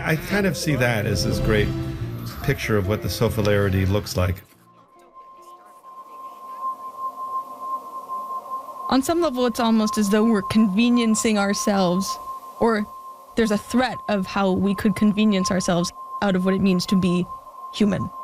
I kind of see that as this great picture of what the sofilarity looks like. On some level, it's almost as though we're conveniencing ourselves, or there's a threat of how we could convenience ourselves out of what it means to be human.